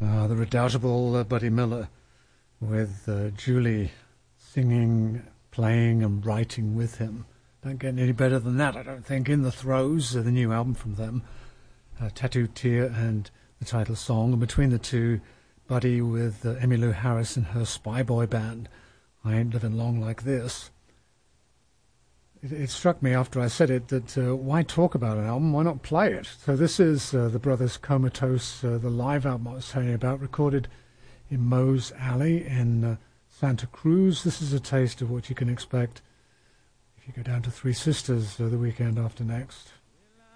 The redoubtable Buddy Miller with Julie singing, playing and writing with him. Don't get any better than that, I don't think. In the Throes, the new album from them, Tattooed Tear and the title song. And between the two, Buddy with Emmylou Harris and her Spy Boy band, I Ain't Living Long Like This. It struck me after I said it that why talk about an album, why not play it? So this is the Brothers Comatose, the live album I was telling you about, recorded in Moe's Alley in Santa Cruz. This is a taste of what you can expect if you go down to Three Sisters the weekend after next.